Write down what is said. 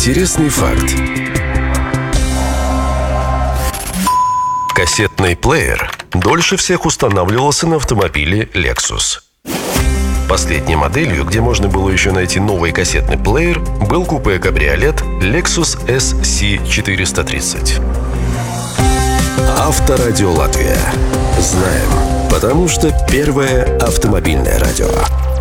Интересный факт. Кассетный плеер дольше всех устанавливался на автомобиле Lexus. Последней моделью, где можно было еще найти новый кассетный плеер, был купе-кабриолет Lexus SC430. Авторадио Латвия. Знаем, потому что первое автомобильное радио.